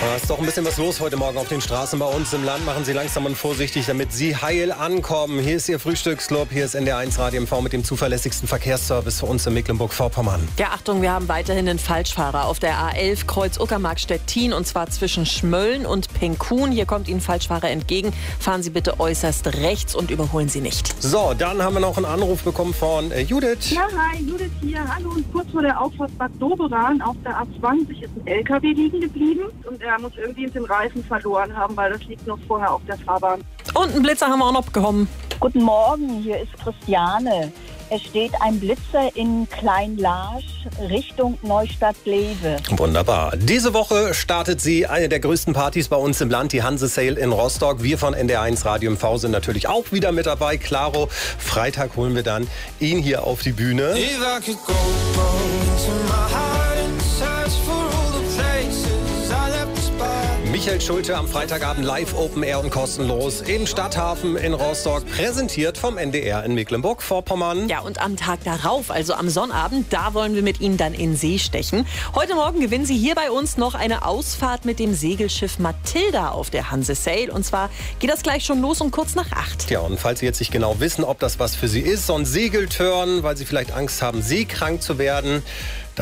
Da ist doch ein bisschen was los heute Morgen auf den Straßen bei uns im Land. Machen Sie langsam und vorsichtig, damit Sie heil ankommen. Hier ist Ihr Frühstücksclub. Hier ist NDR1 Radio MV mit dem zuverlässigsten Verkehrsservice für uns in Mecklenburg-Vorpommern. Ja, Achtung, wir haben weiterhin einen Falschfahrer auf der A11 Kreuz Uckermark-Stettin und zwar zwischen Schmölln und Penkun. Hier kommt Ihnen Falschfahrer entgegen. Fahren Sie bitte äußerst rechts und überholen Sie nicht. So, dann haben wir noch einen Anruf bekommen von Judith. Ja, hi, Judith hier. Hallo. Und kurz vor der Auffahrt Bad Doberan auf der A20 ist ein LKW liegen geblieben und er muss irgendwie den Reifen verloren haben, weil das liegt noch vorher auf der Fahrbahn. Und einen Blitzer haben wir auch noch bekommen. Guten Morgen, hier ist Christiane. Es steht ein Blitzer in Klein-Larsch Richtung Neustadt-Glewe. Wunderbar. Diese Woche startet sie eine der größten Partys bei uns im Land, die Hanse Sale in Rostock. Wir von NDR1 Radio MV sind natürlich auch wieder mit dabei. Klaro, Freitag holen wir dann ihn hier auf die Bühne. Michael Schulte am Freitagabend live Open Air und kostenlos im Stadthafen in Rostock, präsentiert vom NDR in Mecklenburg-Vorpommern. Ja, und am Tag darauf, also am Sonnabend, da wollen wir mit Ihnen dann in See stechen. Heute Morgen gewinnen Sie hier bei uns noch eine Ausfahrt mit dem Segelschiff Matilda auf der Hanse Sale. Und zwar geht das gleich schon los um kurz nach 8. Ja, und falls Sie jetzt nicht genau wissen, ob das was für Sie ist, so ein Segeltörn, weil Sie vielleicht Angst haben, seekrank zu werden,